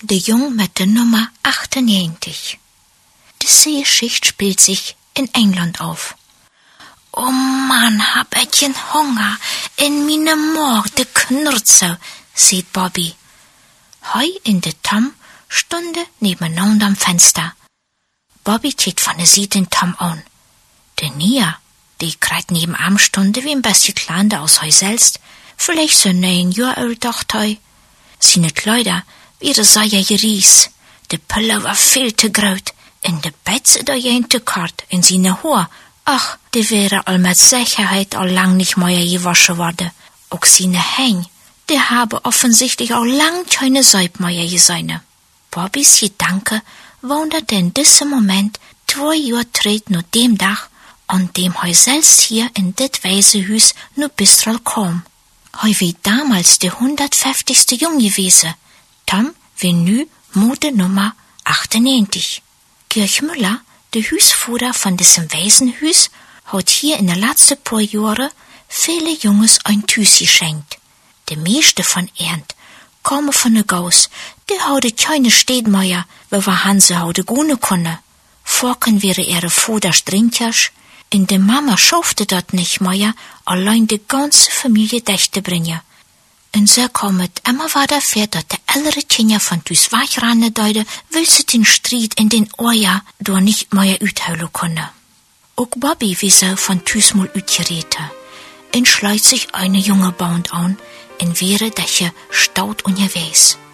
De Jung mit der Nummer 98. Diese Geschichte spielt sich in England auf. Oh Mann, hab ich Hunger, in meine Maag, de knurrt so, sieht Bobby. Heu in de Tom stunde nebeneinander am Fenster. Bobby tät von der Seite den Tom an. De Nia, die kreit nebenan stunde wie ein bisschen Klande aus Heu selbst, vielleicht so 9 Jahre alt dacht Heu. Seine Kleider, ihre sei ja geries. De Pille war viel te groot, en de Betze da jen te kort, en seine Haar, ach, die wäre all mit Sicherheit all lang nicht mehr gewaschen worden. Auch seine Hänge, die habe offensichtlich auch lang keine Seib mehr gesehen. Bobbys Gedanke wanderte in diesem Moment 2 Jahre tret nur dem Tag, an dem heu selbst hier in dit Waisenhus nur bistral kam. Heu wie damals der 150. Jung gewesen. Tom wie nu Mode Nummer 98. Georg Müller, der Hüsfuhrer von diesem Waisenhus, hat hier in den letzten paar Jahren viele Junges ein Tüß geschenkt. Die meiste von Ernt kamen von der Gaus, die hatte keine Städmeier, wo wir Hanse hatte gune kunne. Vorken wäre ihre Vater Strinkers, in der Mama schaffte dat nicht mehr, allein die ganze Familie dächte bringen. Und so kam es immer weiter fährt, dass der ältere Kinder von Tüß wachranne deide, will sie den Streit in den Oja do nicht mehr uithaulen kunne. Auch Bobby wie so von Tüß mal utgerete. En schleut sich eine junge Band an, en wäre däche staut unterwegs.